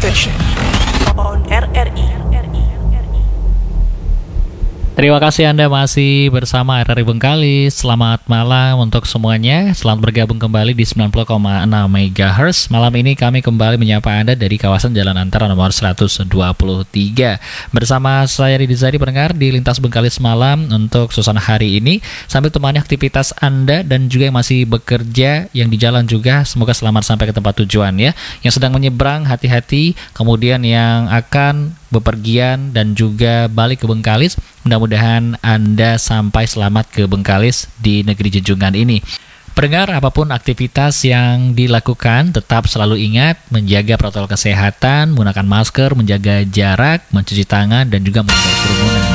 station on RRI. Terima kasih Anda masih bersama RRI Bengkalis. Selamat malam untuk semuanya. Selamat bergabung kembali di 90,6 MHz. Malam ini kami kembali menyapa Anda dari kawasan Jalan Antara nomor 123. Bersama saya Ridhi Zari pendengar di Lintas Bengkalis Malam untuk suasana hari ini. Sambil temani aktivitas Anda dan juga yang masih bekerja, yang di jalan juga. Semoga selamat sampai ke tempat tujuan ya. Yang sedang menyeberang hati-hati. Kemudian yang akan bepergian dan juga balik ke Bengkalis, mudah-mudahan Anda sampai selamat ke Bengkalis di negeri junjungan ini. Pendengar, apapun aktivitas yang dilakukan, tetap selalu ingat menjaga protokol kesehatan, menggunakan masker, menjaga jarak, mencuci tangan, dan juga menghindari kerumunan.